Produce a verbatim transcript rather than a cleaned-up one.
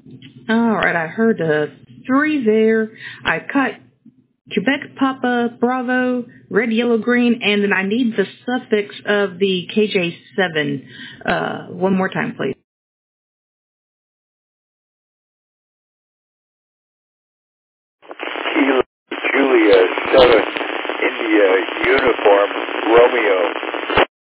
All right, I heard uh, three there. I caught Quebec Papa Bravo, Red Yellow Green, and then I need the suffix of the K J seven. Uh, one more time, please. Kilo Julia seven India Uniform Romeo.